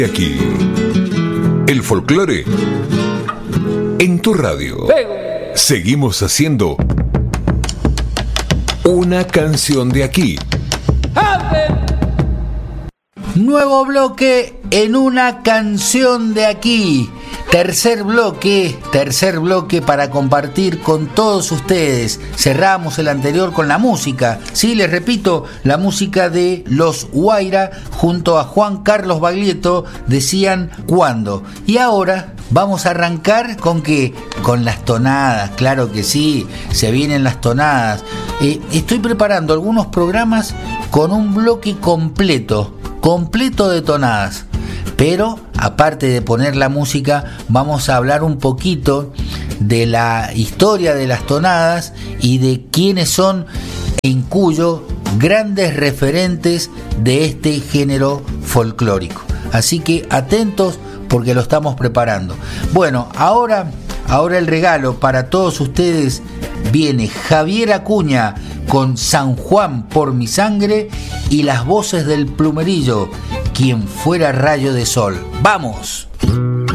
Aquí, el folclore en tu radio. Seguimos haciendo una canción de aquí. Nuevo bloque en una canción de aquí. Tercer bloque para compartir con todos ustedes. Cerramos el anterior con la música. Sí, les repito, la música de Los Guaira junto a Juan Carlos Baglietto decían ¿cuándo? Y ahora vamos a arrancar con ¿qué? Con las tonadas, claro que sí, se vienen las tonadas. Estoy preparando algunos programas con un bloque completo de tonadas. Pero, aparte de poner la música, vamos a hablar un poquito de la historia de las tonadas y de quiénes son en Cuyo grandes referentes de este género folclórico. Así que atentos porque lo estamos preparando. Bueno, ahora el regalo para todos ustedes viene Javier Acuña con San Juan por mi sangre y las voces del Plumerillo, quien fuera rayo de sol. ¡Vamos!